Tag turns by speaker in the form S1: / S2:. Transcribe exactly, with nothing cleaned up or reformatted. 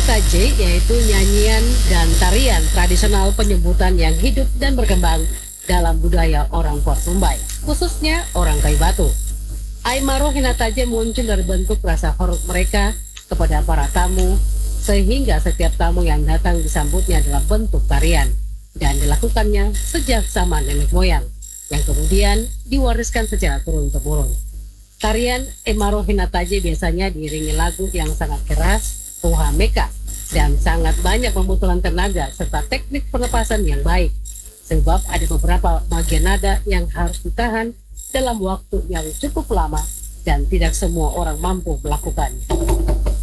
S1: Hinataje yaitu nyanyian dan tarian tradisional penyebutan yang hidup dan berkembang dalam budaya orang Port Mumbai, khususnya orang Kayu Batu. Aymaro Hinataje muncul dari bentuk rasa hormat mereka kepada para tamu, sehingga setiap tamu yang datang disambutnya dalam bentuk tarian, dan dilakukannya sejak zaman nenek moyang, yang kemudian diwariskan secara turun-temurun. Tarian Aymaro Hinataje biasanya diiringi lagu yang sangat keras, poha meka, dan sangat banyak membutuhkan tenaga serta teknik pernapasan yang baik, sebab ada beberapa bagian nada yang harus ditahan dalam waktu yang cukup lama dan tidak semua orang mampu melakukannya.